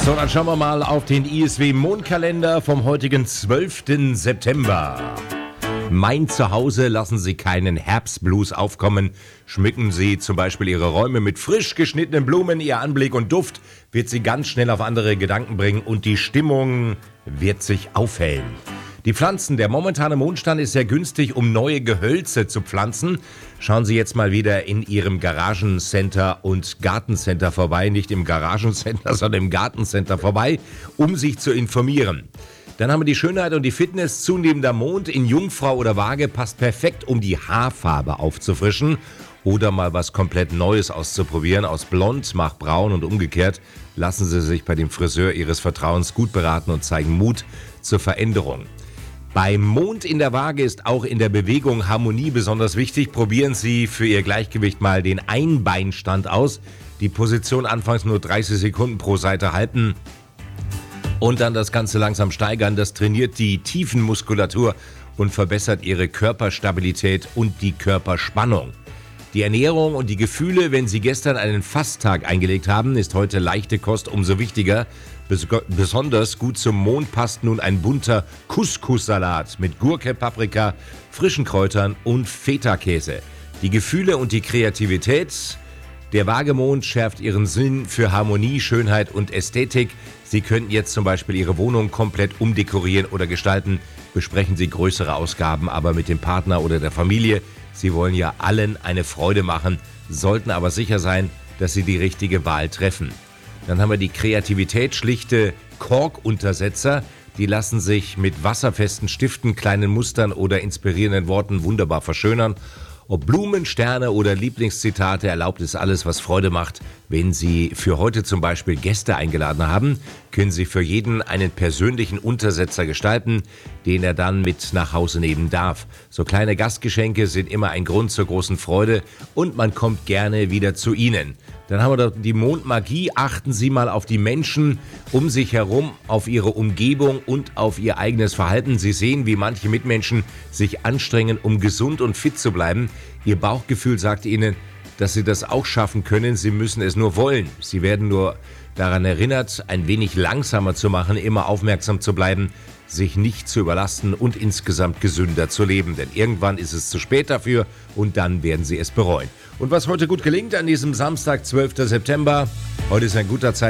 So, dann schauen wir mal auf den ISW-Mondkalender vom heutigen 12. September. Mein Zuhause, lassen Sie keinen Herbstblues aufkommen. Schmücken Sie zum Beispiel Ihre Räume mit frisch geschnittenen Blumen. Ihr Anblick und Duft wird Sie ganz schnell auf andere Gedanken bringen und die Stimmung wird sich aufhellen. Die Pflanzen, der momentane Mondstand ist sehr günstig, um neue Gehölze zu pflanzen. Schauen Sie jetzt mal wieder in Ihrem Garagencenter und Gartencenter vorbei. Nicht im Garagencenter, sondern im Gartencenter vorbei, um sich zu informieren. Dann haben wir die Schönheit und die Fitness. Zunehmender Mond in Jungfrau oder Waage passt perfekt, um die Haarfarbe aufzufrischen oder mal was komplett Neues auszuprobieren. Aus Blond macht Braun und umgekehrt. Lassen Sie sich bei dem Friseur Ihres Vertrauens gut beraten und zeigen Mut zur Veränderung. Beim Mond in der Waage ist auch in der Bewegung Harmonie besonders wichtig. Probieren Sie für Ihr Gleichgewicht mal den Einbeinstand aus. Die Position anfangs nur 30 Sekunden pro Seite halten und dann das Ganze langsam steigern. Das trainiert die Tiefenmuskulatur und verbessert Ihre Körperstabilität und die Körperspannung. Die Ernährung und die Gefühle, wenn Sie gestern einen Fasttag eingelegt haben, ist heute leichte Kost umso wichtiger. Besonders gut zum Mond passt nun ein bunter Couscous-Salat mit Gurke, Paprika, frischen Kräutern und Feta-Käse. Die Gefühle und die Kreativität. Der Waagemond schärft Ihren Sinn für Harmonie, Schönheit und Ästhetik. Sie könnten jetzt zum Beispiel Ihre Wohnung komplett umdekorieren oder gestalten. Besprechen Sie größere Ausgaben aber mit dem Partner oder der Familie. Sie wollen ja allen eine Freude machen, sollten aber sicher sein, dass Sie die richtige Wahl treffen. Dann haben wir die Kreativität, schlichte Korkuntersetzer. Die lassen sich mit wasserfesten Stiften, kleinen Mustern oder inspirierenden Worten wunderbar verschönern. Ob Blumen, Sterne oder Lieblingszitate, erlaubt es alles, was Freude macht. Wenn Sie für heute zum Beispiel Gäste eingeladen haben, können Sie für jeden einen persönlichen Untersetzer gestalten, den er dann mit nach Hause nehmen darf. So kleine Gastgeschenke sind immer ein Grund zur großen Freude und man kommt gerne wieder zu Ihnen. Dann haben wir da die Mondmagie. Achten Sie mal auf die Menschen um sich herum, auf ihre Umgebung und auf ihr eigenes Verhalten. Sie sehen, wie manche Mitmenschen sich anstrengen, um gesund und fit zu bleiben. Ihr Bauchgefühl sagt Ihnen, dass Sie das auch schaffen können. Sie müssen es nur wollen. Sie werden nur daran erinnert, ein wenig langsamer zu machen, immer aufmerksam zu bleiben, sich nicht zu überlasten und insgesamt gesünder zu leben. Denn irgendwann ist es zu spät dafür und dann werden Sie es bereuen. Und was heute gut gelingt an diesem Samstag, 12. September, heute ist ein guter Zeitpunkt.